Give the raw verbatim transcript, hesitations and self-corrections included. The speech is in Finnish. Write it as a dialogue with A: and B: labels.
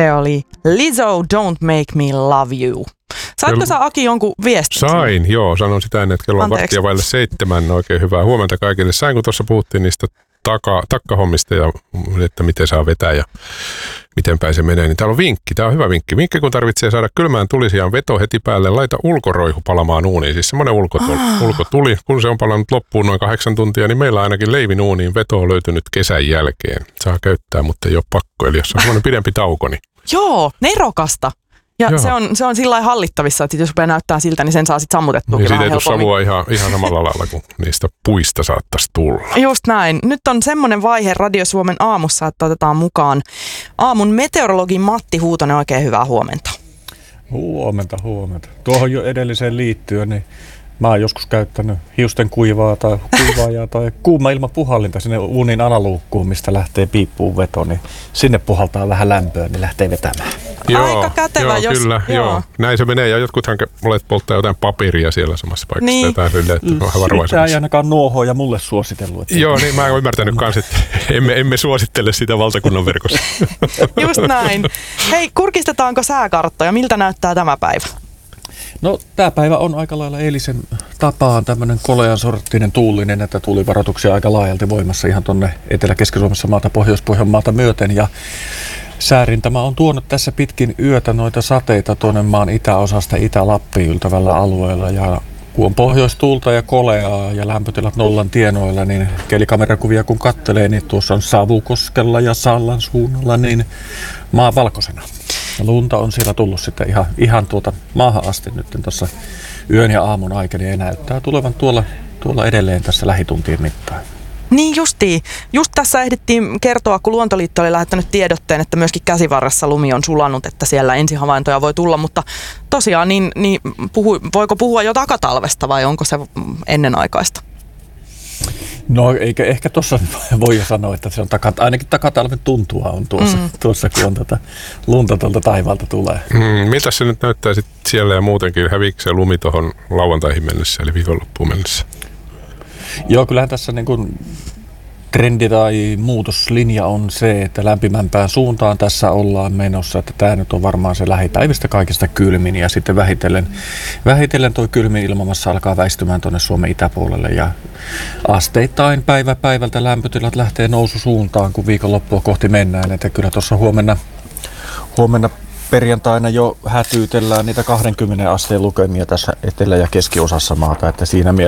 A: Se oli Lizzo, Don't Make Me Love You. Saitko sä, Aki, jonkun viestin?
B: Sain, joo. Sanon sitä ennen, että kello on
A: Anteeksi.
B: varttia vaille seitsemän. Oikein hyvää huomenta kaikille. Sain, kun tuossa puhuttiin niistä taka, takkahommista ja että miten saa vetää ja miten päin se menee, niin täällä on vinkki. Tämä on hyvä vinkki. Vinkki, kun tarvitsee saada kylmään tulisijan veto heti päälle, laita ulkoroihu palamaan uuniin. Siis semmoinen ulkotuli, ah. ulkotuli. Kun se on palannut loppuun noin kahdeksan tuntia, niin meillä ainakin leivin uuniin veto on löytynyt kesän jälkeen. Saa käyttää, mutta ei ole pakko. Eli jos on semmoinen pidempi tauko, niin...
A: Joo, nerokasta. Ja se on, se on sillä lailla hallittavissa, että jos rupeaa näyttää siltä, niin sen saa sitten sammutettua
B: niin
A: vähän
B: siitä ei tule
A: helpommin.
B: savua ihan, ihan samalla lailla kuin niistä puista saattaisi tulla.
A: Just näin. Nyt on semmoinen vaihe Radio Suomen aamussa, että otetaan mukaan aamun meteorologi Matti Huutonen. Oikein hyvää huomenta.
C: Huomenta, huomenta. Tuohon jo edelliseen liittyen, niin mä oon joskus käyttänyt hiusten kuivaa tai kuivaajaa tai kuuma ilmapuhallinta sinne uunin alaluukkuun, mistä lähtee piippuun veto, niin sinne puhaltaa vähän lämpöä, niin lähtee vetämään.
B: Joo,
A: aika kätevä,
B: joo,
A: jos...
B: Kyllä, joo. joo. Näin se menee. Ja jotkuthan olet polttaa jotain paperia siellä samassa paikassa.
A: Niin.
B: Jotain sille, että vähän varovaisuudessa.
C: Sitä ei ainakaan nuohoa ja mulle suositellut. Että...
B: Joo, niin mä oon ymmärtänyt kans, että emme, emme suosittele sitä valtakunnan verkossa.
A: Just näin. Hei, kurkistetaanko sääkarttoja? Miltä näyttää tämä päivä?
C: No, tämä päivä on aika lailla eilisen tapaan tämmöinen kolean sorttinen tuulinen, että tuulivaroituksia aika laajalti voimassa ihan tuonne Etelä-Keski-Suomessa maata, Pohjois-Pohjanmaata myöten. Ja säärintama on tuonut tässä pitkin yötä noita sateita tuonne maan itäosasta Itä-Lappiin yltävällä alueella. Ja kun on pohjoistuulta ja koleaa ja lämpötilat nollan tienoilla, niin kelikamerakuvia kun kattelee, niin tuossa on Savukoskella ja Sallan suunnalla, niin maa valkoisena. Ja lunta on siellä tullut sitten ihan, ihan tuota maahan asti nyt tuossa yön ja aamun aikana ja näyttää tulevan tuolla, tuolla edelleen tässä lähituntien mittaan.
A: Niin justiin. Just tässä ehdittiin kertoa, kun Luontoliitto oli lähettänyt tiedotteen, että myöskin Käsivarressa lumi on sulanut, että siellä ensihavaintoja voi tulla, mutta tosiaan niin, niin puhu, voiko puhua jo takatalvesta vai onko se ennenaikaista?
C: No eikä ehkä tuossa voi jo sanoa, että se on takat, ainakin takatalven tuntua on tuossa, mm. tuossa kun on tätä lunta tuolta taivaalta tulee.
B: Mm, miltä se nyt näyttää sit siellä ja muutenkin? Häviikö se lumi tuohon lauantaihin mennessä eli viikonloppuun mennessä?
C: Joo, kyllähän tässä niin kuin trendi tai muutoslinja on se, että lämpimämpään suuntaan tässä ollaan menossa, että tämä nyt on varmaan se lähipäivistä kaikista kylmin ja sitten vähitellen, vähitellen tuo kylmin ilmamassa alkaa väistymään tuonne Suomen itäpuolelle ja asteittain päivä päivältä lämpötilat lähtee noususuuntaan, kun viikonloppua kohti mennään, että kyllä tuossa huomenna, huomenna perjantaina jo hätyytellään niitä kaksikymmentä asteen lukemia tässä etelä- ja keskiosassa maata, että siinä mielessä